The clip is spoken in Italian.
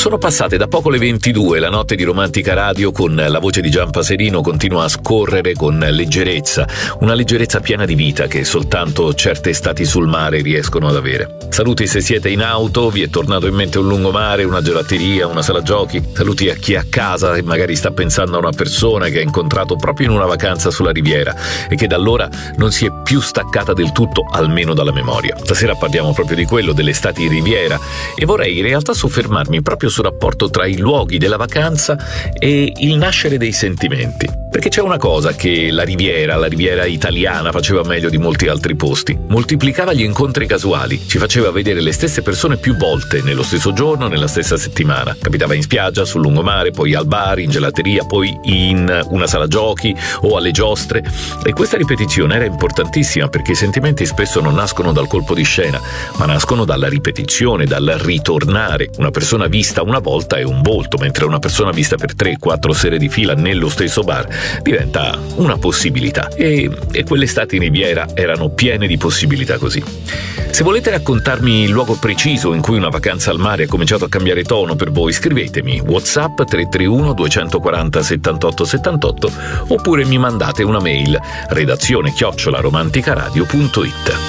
Sono passate da poco le 22, la notte di Romantica Radio con la voce di Gian Paserino continua a scorrere con leggerezza, una leggerezza piena di vita che soltanto certe estati sul mare riescono ad avere. Saluti se siete in auto, vi è tornato in mente un lungomare, una gelateria, una sala giochi. Saluti a chi è a casa e magari sta pensando a una persona che ha incontrato proprio in una vacanza sulla riviera e che da allora non si è più staccata del tutto, almeno dalla memoria. Stasera parliamo proprio di quello, delle estati in riviera, e vorrei in realtà soffermarmi proprio sul rapporto tra i luoghi della vacanza e il nascere dei sentimenti. Perché c'è una cosa che la riviera italiana faceva meglio di molti altri posti: moltiplicava gli incontri casuali, ci faceva vedere le stesse persone più volte nello stesso giorno, nella stessa settimana. Capitava in spiaggia, sul lungomare, poi al bar, in gelateria, poi in una sala giochi o alle giostre, e questa ripetizione era importantissima perché i sentimenti spesso non nascono dal colpo di scena, ma nascono dalla ripetizione, dal ritornare. Una persona vista una volta è un volto, mentre una persona vista per 3-4 sere di fila nello stesso bar diventa una possibilità, e quelle estati in riviera erano piene di possibilità così. Se volete raccontarmi il luogo preciso in cui una vacanza al mare ha cominciato a cambiare tono per voi, scrivetemi WhatsApp 331 240 78 78 oppure mi mandate una mail redazione@romanticaradio.it.